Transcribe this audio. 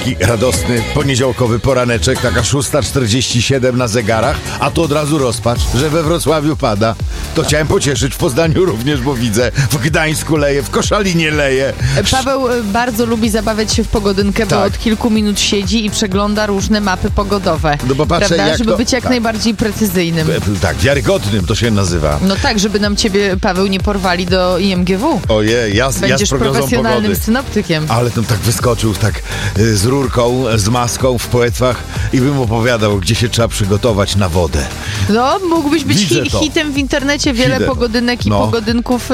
taki radosny, poniedziałkowy poraneczek, taka 6:47 na zegarach, a to od razu rozpacz, że we Wrocławiu pada. To chciałem pocieszyć, w Poznaniu również, bo widzę, w Gdańsku leje, w Koszalinie leje. Paweł bardzo lubi zabawiać się w pogodynkę, bo Tak. od kilku minut siedzi i przegląda różne mapy pogodowe. No bo patrzę, prawda? jak Żeby to- być jak tak. najbardziej precyzyjnym. Tak, wiarygodnym to się nazywa. No tak, żeby nam ciebie, Paweł, nie porwali do IMGW. Ojej, ja z Będziesz prognozą profesjonalnym pogody. synoptykiem. Ale tam tak wyskoczył z rurką, z maską w płetwach i bym opowiadał, gdzie się trzeba przygotować na wodę. No, mógłbyś być Widzę to. hitem w internecie, wiele Hitem. pogodynek i No. pogodynków